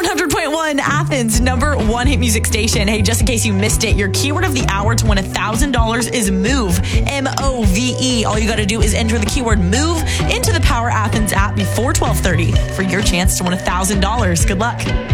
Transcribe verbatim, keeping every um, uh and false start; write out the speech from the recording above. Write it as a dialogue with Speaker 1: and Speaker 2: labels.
Speaker 1: hundred point one, Athens, number one hit music station. Hey, just in case you missed it, your keyword of the hour to win one thousand dollars is MOVE, M O V E. All you got to do is enter the keyword MOVE into the Power Athens app before twelve thirty for your chance to win one thousand dollars. Good luck.